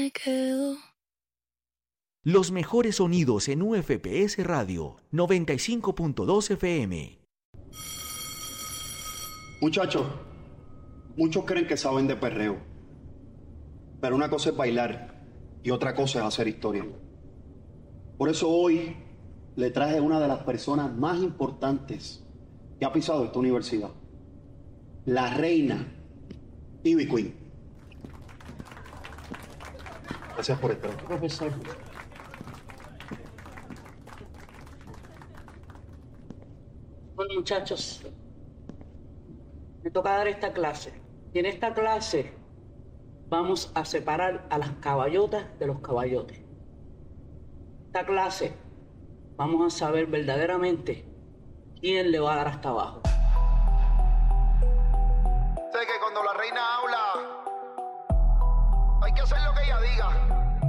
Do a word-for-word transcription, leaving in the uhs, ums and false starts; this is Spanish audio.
Me quedo. Los mejores sonidos en U F P S Radio noventa y cinco punto dos F M. Muchachos, muchos creen que saben de perreo, pero una cosa es bailar y otra cosa es hacer historia. Por eso hoy le traje a una de las personas más importantes que ha pisado esta universidad, la reina Ivy Queen. Gracias por estar aquí, profesor. Bueno, muchachos, me toca dar esta clase. Y en esta clase vamos a separar a las caballotas de los caballotes. Esta clase vamos a saber verdaderamente quién le va a dar hasta abajo. Sé que cuando la reina habla, hay que hacer lo que ella diga.